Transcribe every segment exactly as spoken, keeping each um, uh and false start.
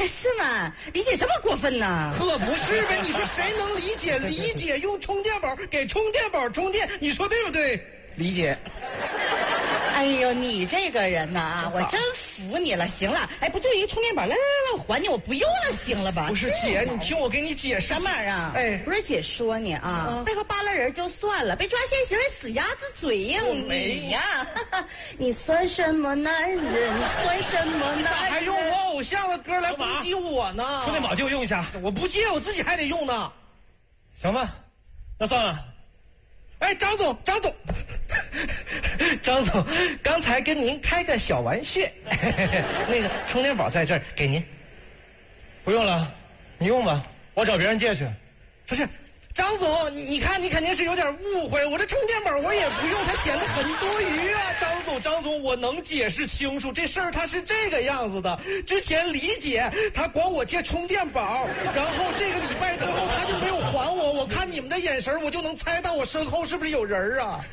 是吗？李姐这么过分呢？ 可不是呗！你说谁能理解李姐用充电宝给充电宝充电？你说对不对，李姐？ 哎呦，你这个人呐，我真服你了。行了，哎，不就一个充电宝，来来来，我还你，我不用了，行了吧？ 不是姐，你听我给你解释。 小马啊， 哎， 不是姐说你啊，啊背后扒拉人就算了，被抓现行，死鸭子嘴硬。你呀，你算什么男人？你算什么男人？ 还用我偶像的歌来攻击我呢？ 充电宝借我用一下， 我不借，我自己还得用呢。 行吧，那算了。 哎，张总，张总，张总，刚才跟您开个小玩笑，那个充电宝在这儿，给您。 不用了，你用吧，我找别人借去。 不是，张总，你看你肯定是有点误会，我这充电宝我也不用，它显得很多余啊。张总，张总，我能解释清楚，这事儿它是这个样子的。之前李姐她管我借充电宝，然后这个礼拜之后她就没有还我，我看你们的眼神，我就能猜到我身后是不是有人啊？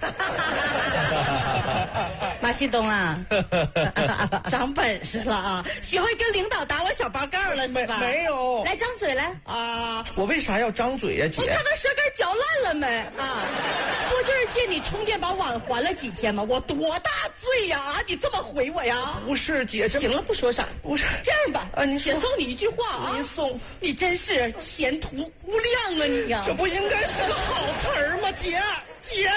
马旭东啊，长本事了啊，学会跟领导打我小报告了是吧？ 没有， 来张嘴来啊！我为啥要张嘴呀、啊，姐？ 我看他舌根嚼烂了没啊？不就是借你充电宝晚还了几天吗？我多大罪呀！啊，你这么回我呀？ 不是姐，这行了，不说啥， 不是这样吧？ 啊，您姐送你一句话啊， 您送， 你真是前途无量啊你呀！ 这不应该是个好词儿吗？姐姐，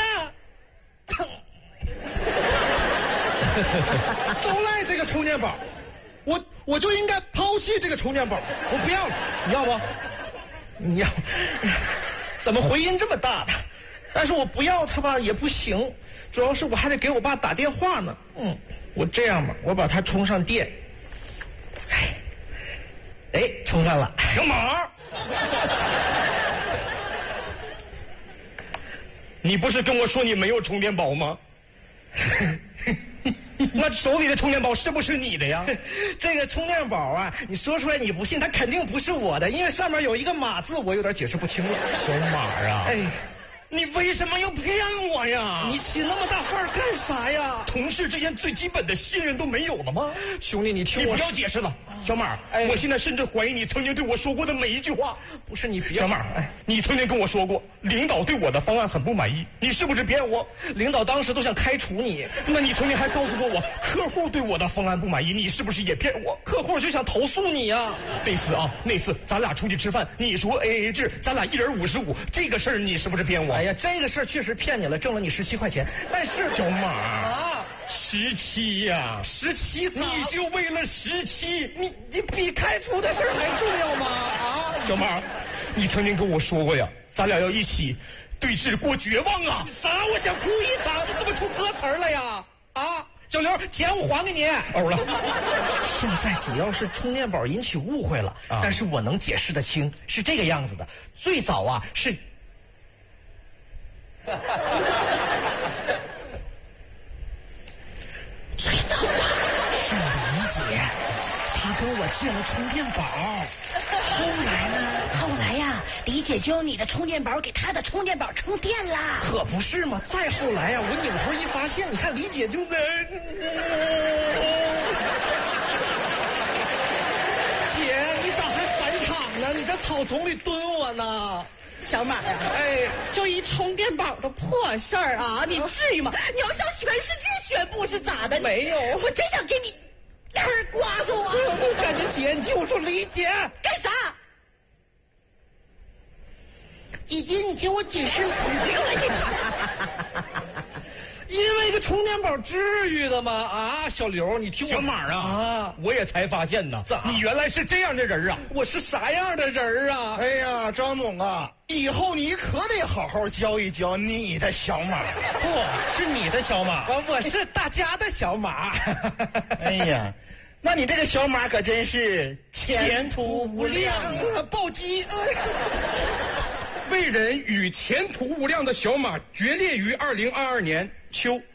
都赖这个充电宝，我我就应该抛弃这个充电宝，我不要了， 你要不？ 你要？怎么回音这么大的？但是我不要它吧也不行，主要是我还得给我爸打电话呢。嗯，我这样吧，我把它充上电。哎，哎，充上了。 小马，你不是跟我说你没有充电宝吗？那手里的充电宝是不是你的呀？ 这个充电宝啊，你说出来你不信，它肯定不是我的，因为上面有一个码字，我有点解释不清了。 小马啊， 哎， 你为什么要骗我呀？ 你起那么大范儿干啥呀？ 同事之间最基本的信任都没有了吗？ 兄弟，你听我， 你不要解释了。小马，哎，我现在甚至怀疑你曾经对我说过的每一句话。 不是你别， 小马，哎，你曾经跟我说过，领导对我的方案很不满意，你是不是骗我？ 领导当时都想开除你。 那你曾经还告诉过我，客户对我的方案不满意，你是不是也骗我？ 客户就想投诉你啊。 那次啊，那次咱俩出去吃饭，你说 A A 制，咱俩一人五十五，这个事儿你是不是骗我？ 哎呀，这个事儿确实骗你了，挣了你十七块钱。但是小马啊， 十七呀， 十七， 你就为了十七， 你你比开除的事儿还重要吗？啊， 小马，你曾经跟我说过呀，咱俩要一起对峙过绝望啊！ 啥？我想哭一场，你怎么出歌词了呀？啊，小刘，钱我还给你。 欧了。 现在主要是充电宝引起误会了，啊、但是我能解释得清，是这个样子的。最早啊是。最早啊是李姐，她跟我借了充电宝。后来呢？ 后来呀，李姐就用你的充电宝给她的充电宝充电啦。 可不是嘛！再后来呀，我扭头一发现，你看李姐就……姐，你咋还返场呢？你在草丛里蹲我呢？ 小马呀， 哎， 就一充电宝的破事儿啊，你至于吗？你要向全世界宣布是咋的？ 没有， 我真想给你两耳刮子我！ 我感觉姐，你听我说，李姐干啥？ 姐姐，你听我解释， 你不用来解释。 因为一个充电宝至于的吗？啊，小刘，你听我， 小马啊， 啊， 我也才发现呢，你原来是这样的人啊！ 我是啥样的人啊？ 哎呀，张总啊，以后你可得好好教一教你的小马。 不是你的小马， 我我是大家的小马。 哎呀，那你这个小马可真是前途无量啊！暴击！ 为人与前途无量的小马决裂于二零二二年秋。